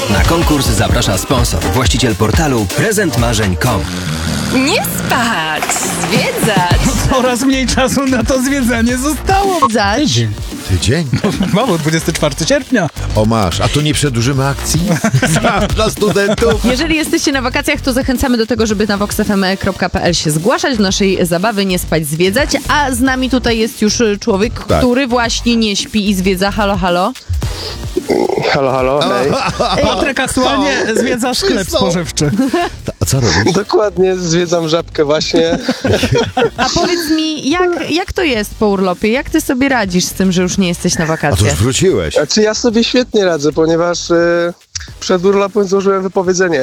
Na konkurs zaprasza sponsor, właściciel portalu prezentmarzeń.com. Nie spać, zwiedzać. Coraz mniej czasu na to zwiedzanie zostało. Tydzień. Tydzień? Mało, 24 sierpnia. O masz, a tu nie przedłużymy akcji dla studentów? Jeżeli jesteście na wakacjach, to zachęcamy do tego, żeby na voxfm.pl się zgłaszać do naszej zabawy, nie spać, zwiedzać. A z nami tutaj jest już człowiek, który właśnie nie śpi i zwiedza. Halo, halo. Halo, halo, hej. Patryk aktualnie zwiedza sklep spożywczy. A co robisz? Dokładnie, zwiedzam Żabkę właśnie. A powiedz mi, jak to jest po urlopie? Jak ty sobie radzisz z tym, że już nie jesteś na A to wakacjach? już wróciłeś. Znaczy ja sobie świetnie radzę, ponieważ przed urlopem złożyłem wypowiedzenie.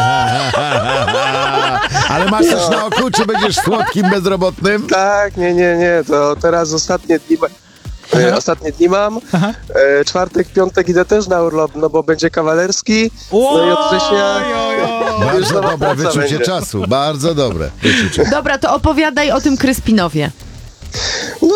Ale masz coś na oku, czy będziesz słodkim bezrobotnym? Tak, nie, to teraz ostatnie dni mam. Czwartek, piątek idę też na urlop, no bo będzie kawalerski. No i od września... Bardzo nowa dobre praca wyczucie będzie. czasu, bardzo dobre wyczucie. Dobra, to opowiadaj o tym Kryspinowie. No,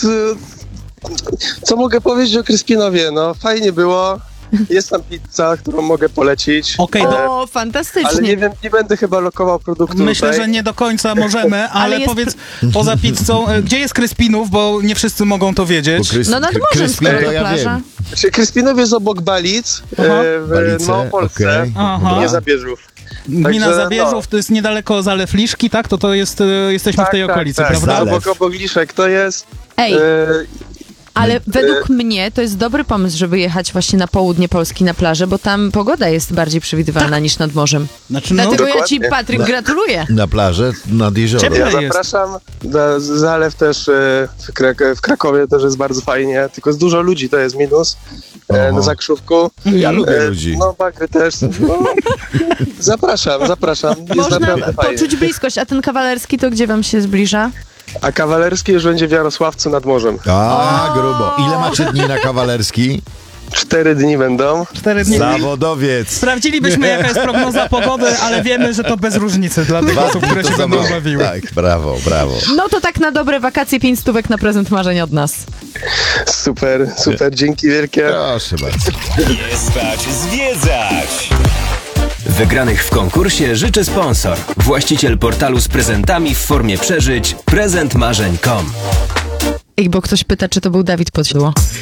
co mogę powiedzieć o Kryspinowie? No, fajnie było. Jest tam pizza, którą mogę polecić. Okej, O, Ale fantastycznie. nie wiem, nie będę chyba lokował produktu myślę, tutaj. że nie do końca możemy, ale jest- powiedz poza pizzą, gdzie jest Kryspinów, bo nie wszyscy mogą to wiedzieć. No nad morzem, Kryspin skoro to ja plaża. wiem. Znaczy, Kryspinów jest obok Balic, w Balice, Małopolsce, okej. Aha. nie Zabierzów. Gmina Także, Zabierzów, to jest niedaleko Zalew Liszki, tak? To jest, jesteśmy w tej okolicy, tak. prawda? Zalew. Obok Liszek to jest. Ej, e, ale według mnie to jest dobry pomysł, żeby jechać właśnie na południe Polski na plażę, bo tam pogoda jest bardziej przewidywalna niż nad morzem. Znaczy, no, Dlatego ja ci, dokładnie. Patryk, gratuluję. Na plażę, nad jezioro. Ciepłe. ja jest. zapraszam. Zalew też w Krakowie też jest bardzo fajnie, tylko jest dużo ludzi, to jest minus. Oho. Na Zakrzówku. Ja lubię ludzi. No, Bakry też. No, zapraszam. Jest Można naprawdę fajnie. poczuć bliskość, a ten kawalerski to gdzie wam się zbliża? A kawalerski już będzie w Jarosławcu nad morzem. A, grubo. Ile macie dni na kawalerski? 4 dni będą. 4 dni. Zawodowiec. Sprawdzilibyśmy, jaka jest prognoza pogody, ale wiemy, że to bez różnicy dla tych osób, które To się za będą mało. bawiły. Tak, brawo. No to tak na dobre wakacje, 5 stówek na prezent marzeń od nas. Super, dzięki wielkie. Proszę bardzo. Nie spać, zwiedzać! Wygranych w konkursie życzy sponsor, właściciel portalu z prezentami w formie przeżyć prezentmarzeń.com. Ej, bo ktoś pyta, czy to był Dawid Podsiadło.